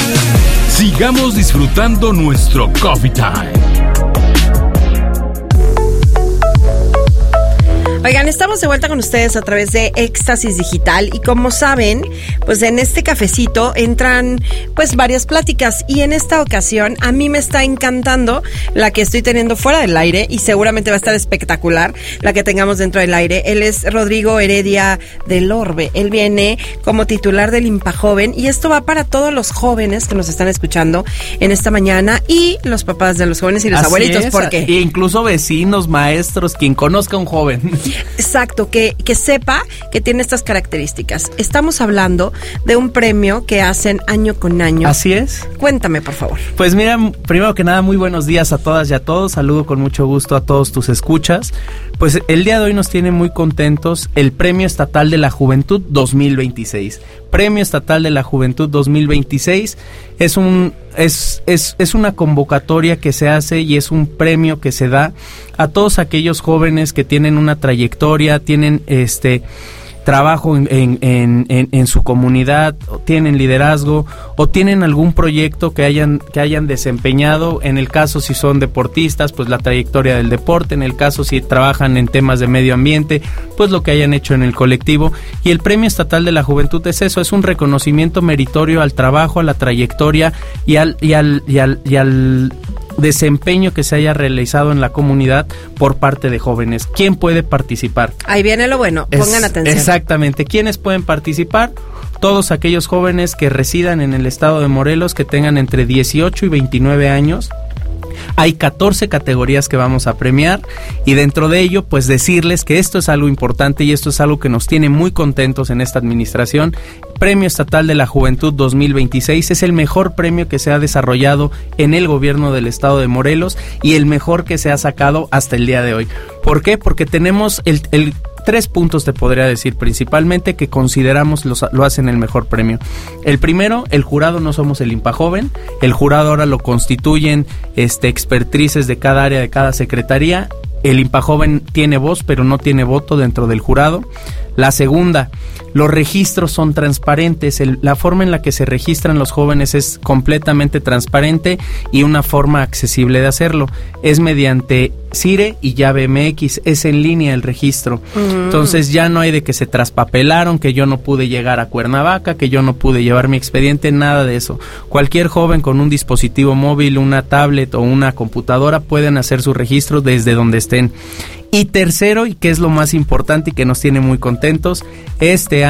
Sigamos disfrutando nuestro Coffee Time. Oigan, estamos de vuelta con ustedes a través de Éxtasis Digital y como saben, pues en este cafecito entran pues varias pláticas y en esta ocasión a mí me está encantando la que estoy teniendo fuera del aire y seguramente va a estar espectacular la que tengamos dentro del aire. Él es Rodrigo Heredia del Orbe, él viene como titular del Impajoven y esto va para todos los jóvenes que nos están escuchando en esta mañana y los papás de los jóvenes y los abuelitos, porque incluso vecinos, maestros, quien conozca a un joven. Exacto, que sepa que tiene estas características. Estamos hablando de un premio que hacen año con año. Así es. Cuéntame, por favor. Pues mira, primero que nada, muy buenos días a todas y a todos. Saludo con mucho gusto a todos tus escuchas. Pues el día de hoy nos tiene muy contentos el Premio Estatal de la Juventud 2026. Premio Estatal de la Juventud 2026 es una convocatoria que se hace y es un premio que se da a todos aquellos jóvenes que tienen una trayectoria, tienen trabajo en su comunidad, o tienen liderazgo o tienen algún proyecto que hayan desempeñado. En el caso si son deportistas, pues la trayectoria del deporte. En el caso si trabajan en temas de medio ambiente, pues lo que hayan hecho en el colectivo. Y el Premio Estatal de la Juventud es eso, es un reconocimiento meritorio al trabajo, a la trayectoria y al desempeño que se haya realizado en la comunidad por parte de jóvenes. ¿Quién puede participar? Ahí viene lo bueno, pongan atención. Exactamente, ¿quiénes pueden participar? Todos aquellos jóvenes que residan en el estado de Morelos, que tengan entre 18 y 29 años. Hay 14 categorías que vamos a premiar y dentro de ello pues decirles que esto es algo importante y esto es algo que nos tiene muy contentos en esta administración. Premio Estatal de la Juventud 2026 es el mejor premio que se ha desarrollado en el gobierno del estado de Morelos y el mejor que se ha sacado hasta el día de hoy. ¿Por qué? Porque tenemos el 3 puntos te podría decir principalmente que consideramos lo hacen el mejor premio. El primero, el jurado no somos el Impajoven, el jurado ahora lo constituyen expertrices de cada área, de cada secretaría. El Impajoven tiene voz, pero no tiene voto dentro del jurado. La segunda, los registros son transparentes. La forma en la que se registran los jóvenes es completamente transparente y una forma accesible de hacerlo. Es mediante CIRE y llave MX, es en línea el registro. Entonces ya no hay de que se traspapelaron, que yo no pude llegar a Cuernavaca, que yo no pude llevar mi expediente, nada de eso. Cualquier joven con un dispositivo móvil, una tablet o una computadora pueden hacer su registro desde donde estén. Y tercero, y que es lo más importante y que nos tiene muy contentos, este